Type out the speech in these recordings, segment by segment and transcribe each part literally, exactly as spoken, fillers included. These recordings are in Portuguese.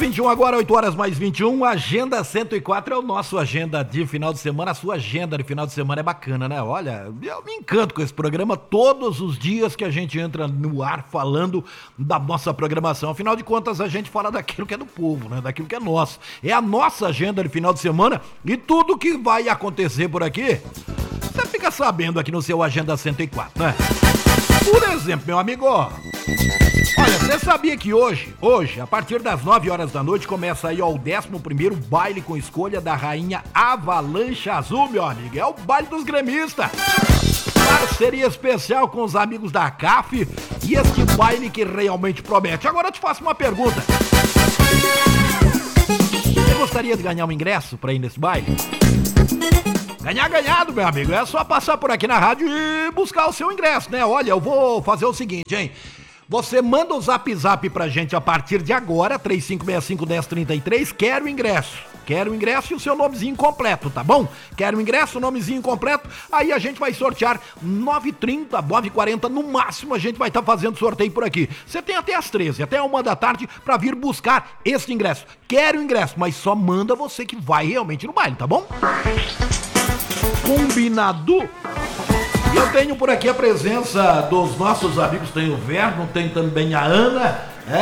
vinte e um agora, oito horas mais vinte e um, Agenda cento e quatro é o nosso agenda de final de semana. A sua agenda de final de semana é bacana, né? Olha, eu me encanto com esse programa todos os dias que a gente entra no ar falando da nossa programação. Afinal de contas, a gente fala daquilo que é do povo, né? Daquilo que é nosso. É a nossa agenda de final de semana e tudo que vai acontecer por aqui, você fica sabendo aqui no seu Agenda cento e quatro, né? Por exemplo, meu amigo, olha, você sabia que hoje, hoje, a partir das nove horas da noite, começa aí ó, o décimo primeiro baile com escolha da rainha Avalanche Azul, meu amigo. É o baile dos gremistas. Parceria especial com os amigos da C A F e este baile que realmente promete. Agora eu te faço uma pergunta. Você gostaria de ganhar um ingresso pra ir nesse baile? Ganhar ganhado, meu amigo. É só passar por aqui na rádio e buscar o seu ingresso, né? Olha, eu vou fazer o seguinte, hein? Você manda o zap zap pra gente a partir de agora, três cinco seis cinco, um zero três três, quero o ingresso. Quero o ingresso e o seu nomezinho completo, tá bom? Quero o ingresso, o nomezinho completo, aí a gente vai sortear nove e trinta, nove e quarenta, no máximo a gente vai estar tá fazendo sorteio por aqui. Você tem até as treze, até uma da tarde pra vir buscar esse ingresso. Quero o ingresso, mas só manda você que vai realmente no baile, tá bom? Combinado? E eu tenho por aqui a presença dos nossos amigos, tem o Verno, tem também a Ana. É,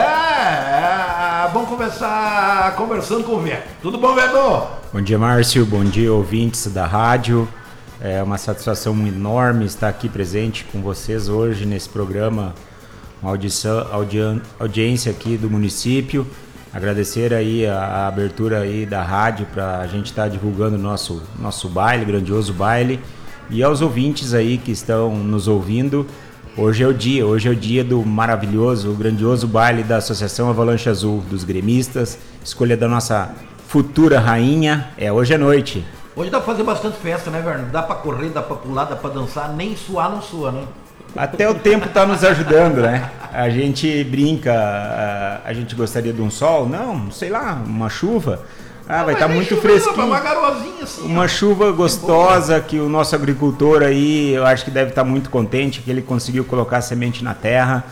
é, vamos começar conversando com o Verno. Tudo bom, Verno? Bom dia, Márcio, bom dia, ouvintes da rádio. É uma satisfação enorme estar aqui presente com vocês hoje nesse programa, uma audição, audi- audiência aqui do município. Agradecer aí a, a abertura aí da rádio para a gente estar tá divulgando o nosso, nosso baile, grandioso baile. E aos ouvintes aí que estão nos ouvindo, hoje é o dia, hoje é o dia do maravilhoso, grandioso baile da Associação Avalanche Azul, dos gremistas, escolha da nossa futura rainha, é hoje à noite. Hoje dá pra fazer bastante festa, né, Verno? Dá pra correr, dá pra pular, dá pra dançar, nem suar não sua, né? Até o tempo tá nos ajudando, né? A gente brinca, a, a gente gostaria de um sol, não, sei lá, uma chuva. Ah, vai estar tá muito fresquinho. Uma garoazinha assim. Uma ó. chuva gostosa que o nosso agricultor aí, eu acho que deve estar tá muito contente que ele conseguiu colocar a semente na terra.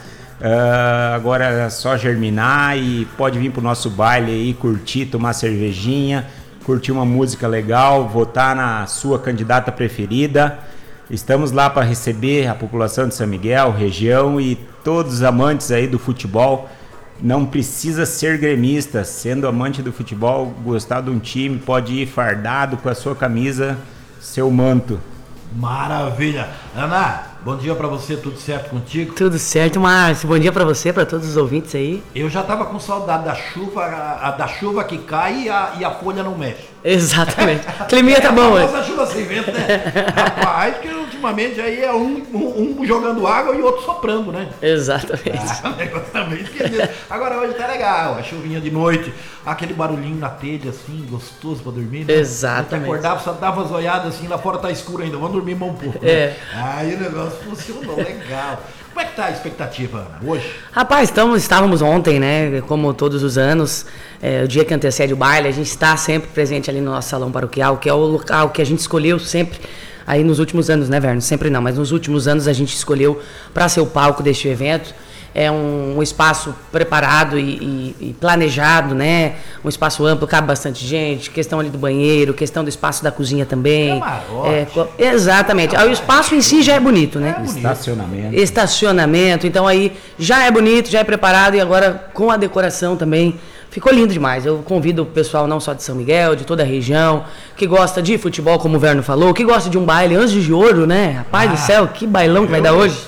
Uh, agora é só germinar e pode vir pro nosso baile aí, curtir, tomar cervejinha, curtir uma música legal, votar na sua candidata preferida. Estamos lá para receber a população de São Miguel, região e todos os amantes aí do futebol. Não precisa ser gremista, sendo amante do futebol, gostar de um time, pode ir fardado com a sua camisa, seu manto. Maravilha. Ana, bom dia pra você, tudo certo contigo? Tudo certo, Márcio. Bom dia pra você, pra todos os ouvintes aí. Eu já tava com saudade da chuva, a, a, da chuva que cai e a, e a folha não mexe. Exatamente. Climinha tá bom, Essa chuva sem vento, né? Rapaz, que ultimamente aí é um, um, um jogando água e outro soprando, né? Exatamente. Ah, o negócio tá meio esquisito. Agora hoje tá legal, a chuvinha de noite, aquele barulhinho na telha assim, gostoso pra dormir, né? Exatamente. Você acordava, só dava as olhadas assim, lá fora tá escuro ainda, vamos dormir mais um pouco. É. Né? Aí o negócio funcionou, legal. Como é que tá a expectativa, Ana, hoje? Rapaz, estamos, estávamos ontem, né, como todos os anos, é, o dia que antecede o baile, a gente está sempre presente ali no nosso salão paroquial, que é o local que a gente escolheu sempre, aí nos últimos anos, né, Verno? Sempre não, mas nos últimos anos a gente escolheu para ser o palco deste evento. É um, um espaço preparado e, e, e planejado, né? Um espaço amplo, cabe bastante gente, questão ali do banheiro, questão do espaço da cozinha também. É, é, exatamente. Aí o espaço em si já é bonito, né? É bonito. Estacionamento. Estacionamento, então aí já é bonito, já é preparado e agora com a decoração também. Ficou lindo demais. Eu convido o pessoal não só de São Miguel, de toda a região, que gosta de futebol, como o Verno falou, que gosta de um baile Anjos de Ouro, né? Rapaz ah, do céu, que bailão que vai dar hoje.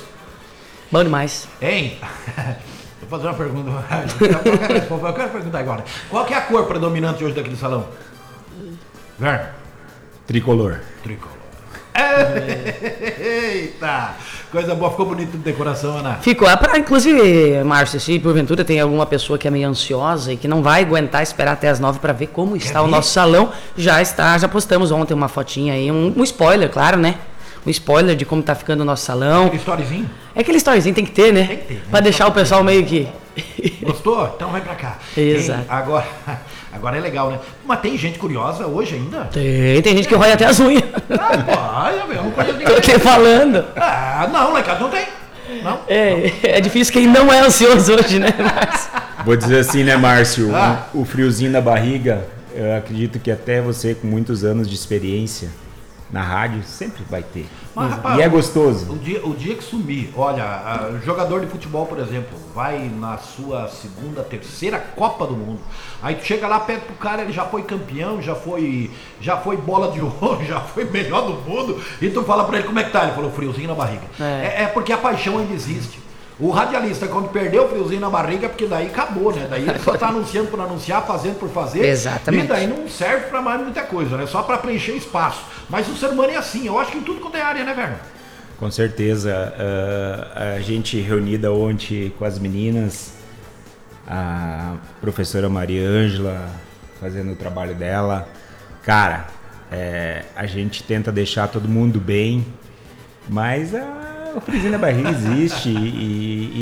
Bom demais. Hein? Vou fazer uma pergunta. Eu quero perguntar agora. Qual que é a cor predominante hoje daquele salão? Verno? Tricolor. Tricolor. Eita! Coisa boa, ficou bonito de decoração, Ana. Ficou. Inclusive, Márcio, se porventura tem alguma pessoa que é meio ansiosa e que não vai aguentar esperar até as nove para ver como está o nosso salão, já está, já postamos ontem uma fotinha aí, um, um spoiler, claro, né? Um spoiler de como tá ficando o nosso salão. Aquele storyzinho? É aquele storyzinho, tem que ter, né? Tem que ter. Né? Pra deixar o pessoal meio que... Gostou? Então vai pra cá. Exato. Tem, agora, agora é legal, né? Mas tem gente curiosa hoje ainda? Tem, tem gente que rói até as unhas. Ah, eu não conheço ninguém. Tô aqui falando. Ah, não, lá em casa não tem. Não. É, é difícil quem não é ansioso hoje, né? Mas... Vou dizer assim, né, Márcio? Ah. O, o friozinho na barriga, eu acredito que até você com muitos anos de experiência na rádio sempre vai ter. Mas, rapaz, e é gostoso. O dia, o dia que sumir, olha, a, jogador de futebol, por exemplo, vai na sua segunda, terceira Copa do Mundo. Aí tu chega lá, pede pro cara, ele já foi campeão, já foi, já foi bola de ouro, já foi melhor do mundo. E tu fala pra ele como é que tá? Ele falou, friozinho na barriga. É, é, é porque a paixão ainda existe. O radialista, quando perdeu o friozinho na barriga, é porque daí acabou, né? Daí ele só tá anunciando por anunciar, fazendo por fazer. Exatamente. E daí não serve pra mais muita coisa, né? Só pra preencher espaço. Mas o ser humano é assim, eu acho que em tudo quanto é área, né, Verno? Com certeza. Uh, a gente reunida ontem com as meninas, a professora Maria Ângela fazendo o trabalho dela. Cara, é, a gente tenta deixar todo mundo bem, mas a, o friozinho na barriga existe e, e